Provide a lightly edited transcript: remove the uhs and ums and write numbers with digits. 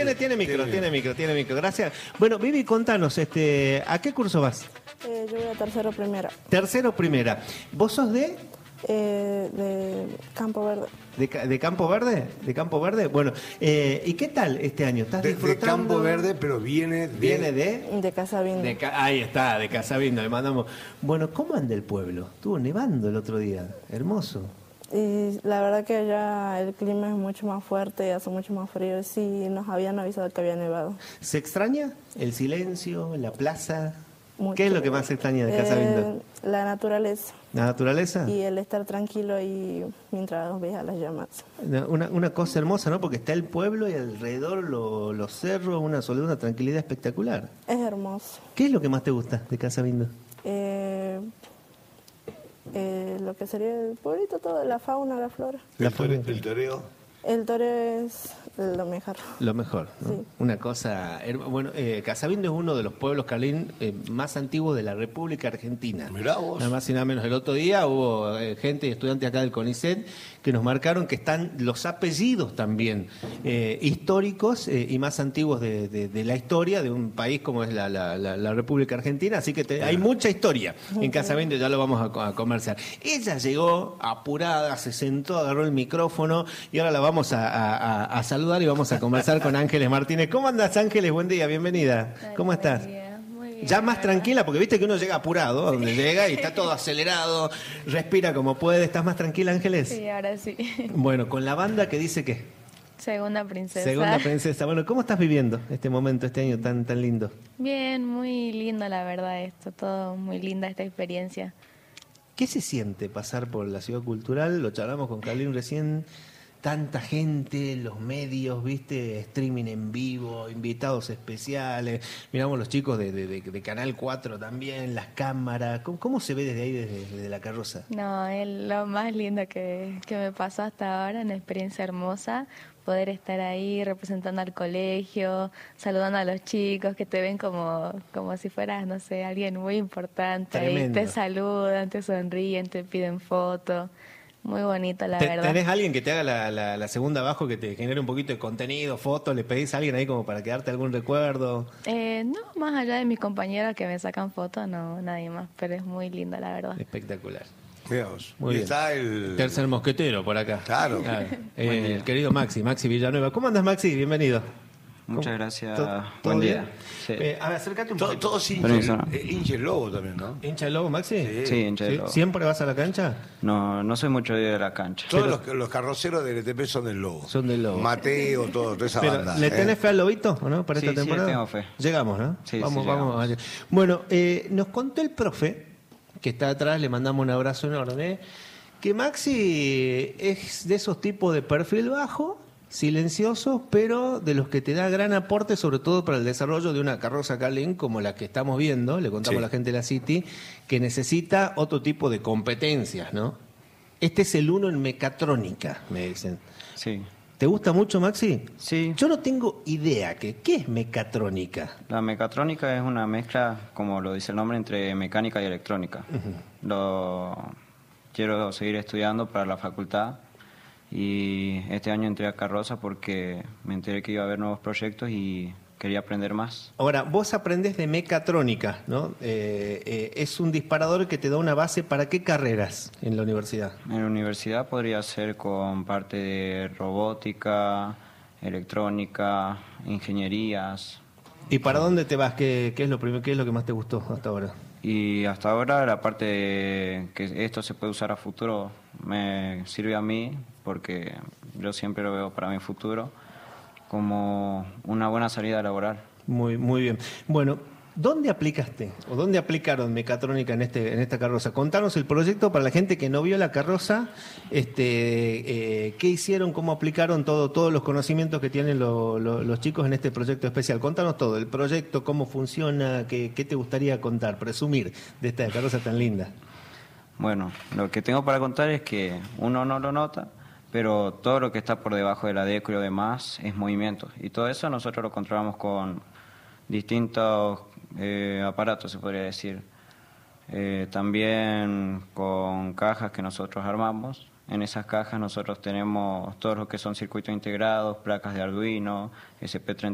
Tiene micro. Gracias. Bueno, Vivi, contanos, ¿a qué curso vas? Yo voy a tercero primera. Tercero primera. ¿Vos sos de Campo Verde. ¿De Campo Verde? ¿De Campo Verde? Bueno, ¿y qué tal este año? ¿Estás disfrutando? De Campo Verde, pero viene de... De Casabindo. Ahí está, de Casabindo, le mandamos. Bueno, ¿cómo anda el pueblo? Estuvo nevando el otro día, hermoso. Y la verdad que allá el clima es mucho más fuerte, hace mucho más frío. Sí, nos habían avisado que había nevado. ¿Se extraña el silencio, la plaza? Mucho. ¿Qué es lo que más se extraña de Casabindo? La naturaleza. ¿La naturaleza? Y el estar tranquilo y mientras ves a las llamas. Una cosa hermosa, ¿no? Porque está el pueblo y alrededor los cerros, una soledad, una tranquilidad espectacular. Es hermoso. ¿Qué es lo que más te gusta de Casabindo? Lo que sería el pueblito todo, la fauna, la flora. El toreo. El toreo es lo mejor. Lo mejor, ¿no? Sí. Una cosa... Bueno, Casabindo es uno de los pueblos, Carlín, más antiguos de la República Argentina. Mirá vos. Nada más y nada menos. El otro día hubo gente, estudiantes acá del CONICET, que nos marcaron que están los apellidos también históricos y más antiguos de la historia de un país como es la República Argentina. Así que hay mucha historia en Casabindo, ya lo vamos a conversar. Ella llegó apurada, se sentó, agarró el micrófono y ahora la vamos a saludar y vamos a conversar con Ángeles Martínez. ¿Cómo andas, Ángeles? Buen día, bienvenida. ¿Cómo estás? Muy bien, Ya más tranquila, porque viste que uno llega apurado, donde llega y está todo acelerado, respira como puede. ¿Estás más tranquila, Ángeles? Sí, ahora sí. Bueno, con la banda que dice que... Segunda princesa. Segunda princesa. Bueno, ¿cómo estás viviendo este momento, este año tan lindo? Bien, muy lindo la verdad esto, todo muy linda esta experiencia. ¿Qué se siente pasar por la ciudad cultural? Lo charlamos con Carlín recién. Tanta gente, los medios, viste, streaming en vivo, invitados especiales. Miramos los chicos de Canal 4 también, las cámaras. ¿Cómo se ve desde ahí, desde la carroza? No, es lo más lindo que me pasó hasta ahora, una experiencia hermosa. Poder estar ahí representando al colegio, saludando a los chicos que te ven como si fueras, no sé, alguien muy importante. Tremendo. Ahí te saludan, te sonríen, te piden fotos. Muy bonito, la verdad. ¿Tenés alguien que te haga la segunda abajo, que te genere un poquito de contenido, fotos? ¿Le pedís a alguien ahí como para quedarte algún recuerdo? No, más allá de mis compañeros que me sacan fotos, no, nadie más. Pero es muy lindo, la verdad. Espectacular. Veamos. Muy Y bien. está el... Tercer mosquetero por acá. Claro. El querido Maxi Villanueva. ¿Cómo andas, Maxi? Bienvenido. Muchas gracias. ¿Todo Buen bien? día. Sí. A ver, acércate un poquito. Todos Permiso. hincha el lobo también, ¿no? ¿Hincha el lobo, Maxi? Sí, hincha del lobo. ¿Siempre vas a la cancha? No soy mucho de la cancha. Todos los carroceros del ETP son del lobo. Son del lobo. Mateo, toda esa Pero, banda. ¿le tenés fe al lobito o no para Sí, esta sí, temporada? tengo fe. Llegamos, ¿no? Sí, vamos. llegamos. Bueno, nos contó el profe, que está atrás, le mandamos un abrazo enorme, que Maxi es de esos tipos de perfil bajo, silenciosos, pero de los que te da gran aporte, sobre todo para el desarrollo de una carroza Carlín como la que estamos viendo, le contamos Sí. a la gente de la City, que necesita otro tipo de competencias, ¿no? Este es el uno en mecatrónica, me dicen. Sí. ¿Te gusta mucho, Maxi? Sí. Yo no tengo idea. ¿Qué es mecatrónica? La mecatrónica es una mezcla, como lo dice el nombre, entre mecánica y electrónica. Quiero seguir estudiando para la facultad y este año entré a carroza porque me enteré que iba a haber nuevos proyectos y quería aprender más. Ahora, vos aprendés de mecatrónica, ¿no? Es un disparador que te da una base para qué carreras en la universidad. En la universidad podría ser con parte de robótica, electrónica, ingenierías. ¿Y para dónde te vas? ¿Qué es lo primero? ¿Qué es lo que más te gustó hasta ahora? Y hasta ahora la parte de que esto se puede usar a futuro me sirve a mí porque yo siempre lo veo para mi futuro como una buena salida laboral. Muy bien. Bueno, ¿dónde aplicaste o dónde aplicaron mecatrónica en esta carroza? Contanos el proyecto para la gente que no vio la carroza, qué hicieron, cómo aplicaron todos los conocimientos que tienen los chicos en este proyecto especial. Contanos todo, el proyecto, cómo funciona, qué te gustaría contar, presumir de esta carroza tan linda. Bueno, lo que tengo para contar es que uno no lo nota, pero todo lo que está por debajo de la deco y lo demás es movimiento. Y todo eso nosotros lo controlamos con distintos aparatos, se podría decir. También con cajas que nosotros armamos. En esas cajas nosotros tenemos todo lo que son circuitos integrados, placas de Arduino, SP32.